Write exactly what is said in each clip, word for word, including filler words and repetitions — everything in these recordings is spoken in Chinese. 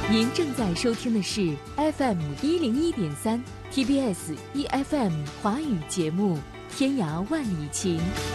您正在收听的是 F M 一零一点三 T B S E F M 华语节目《天涯万里情》。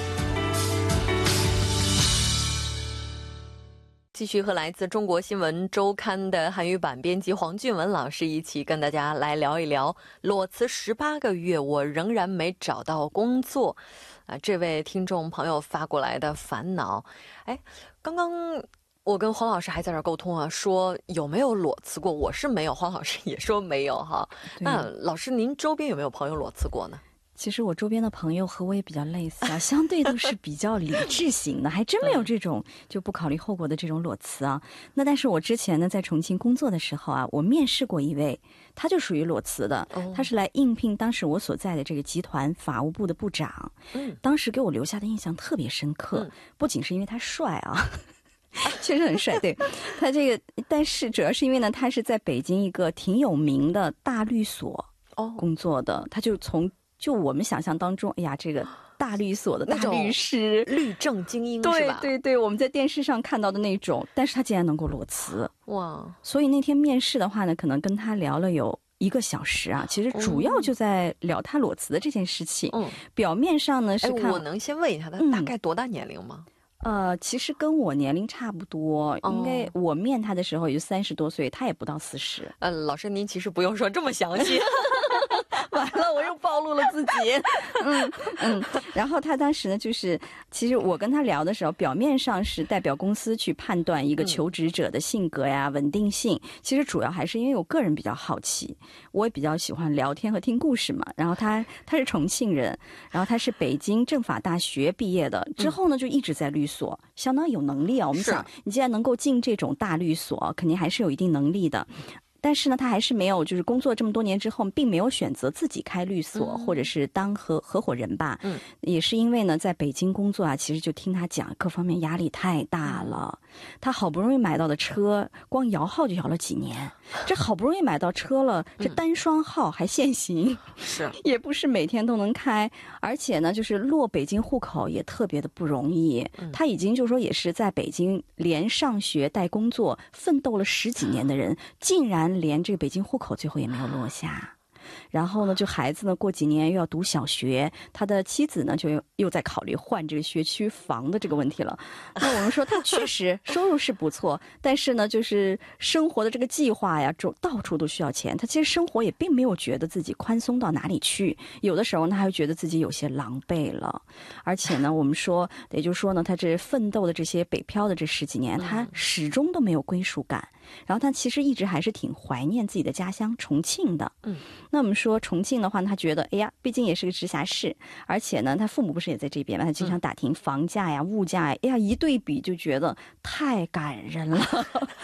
继续和来自中国新闻周刊的韩语版编辑黄俊文老师一起跟大家来聊一聊裸辞十八个月我仍然没找到工作啊，这位听众朋友发过来的烦恼。哎，刚刚我跟黄老师还在这沟通啊，说有没有裸辞过，我是没有，黄老师也说没有哈。那老师您周边有没有朋友裸辞过呢？ 其实我周边的朋友和我也比较类似啊，相对都是比较理智型的，还真没有这种就不考虑后果的这种裸辞啊。那但是我之前呢在重庆工作的时候啊，我面试过一位，他就属于裸辞的，他是来应聘当时我所在的这个集团法务部的部长。嗯，当时给我留下的印象特别深刻，不仅是因为他帅啊。确实很帅，对他这个，但是主要是因为呢，他是在北京一个挺有名的大律所工作的，哦、他就从就我们想象当中，哎呀，这个大律所的大律师、 律政精英是吧？ 对对对，我们在电视上看到的那种，但是他竟然能够裸辞，哇！所以那天面试的话呢，可能跟他聊了有一个小时啊，其实主要就在聊他裸辞的这件事情。嗯，表面上呢是看， 我能先问一下他大概多大年龄吗？嗯呃，其实跟我年龄差不多，应该我面他的时候也就三十多岁，他也不到四十。 呃，老师您其实不用说这么详细。 完了，我又暴露了自己。嗯嗯，然后他当时呢，就是其实我跟他聊的时候，表面上是代表公司去判断一个求职者的性格呀、稳定性，其实主要还是因为我个人比较好奇，我也比较喜欢聊天和听故事嘛。然后他他是重庆人，然后他是北京政法大学毕业的，之后呢就一直在律所，相当有能力啊。我们想，你既然能够进这种大律所，肯定还是有一定能力的。但是呢，他还是没有，就是工作这么多年之后，并没有选择自己开律所，嗯、或者是当合合伙人吧。嗯，也是因为呢，在北京工作啊，其实就听他讲，各方面压力太大了。他好不容易买到的车，光摇号就摇了几年。这好不容易买到车了，这单双号还限行，是、嗯、也不是每天都能开，而且呢，就是落北京户口也特别的不容易。嗯、他已经就是说也是在北京连上学带工作奋斗了十几年的人，竟然连这个北京户口最后也没有落下。然后呢，就孩子呢过几年又要读小学，他的妻子呢就又又在考虑换这个学区房的这个问题了。那我们说他确实收入是不错，但是呢就是生活的这个计划呀，就到处都需要钱，他其实生活也并没有觉得自己宽松到哪里去，有的时候呢还会觉得自己有些狼狈了。而且呢我们说也就是说呢，他这奋斗的这些北漂的这十几年，他始终都没有归属感，然后他其实一直还是挺怀念自己的家乡重庆的。嗯，那我们说重庆的话，他觉得哎呀，毕竟也是个直辖市，而且呢他父母不是也在这边嘛，他经常打听房价呀、物价呀，哎呀一对比就觉得太感人了。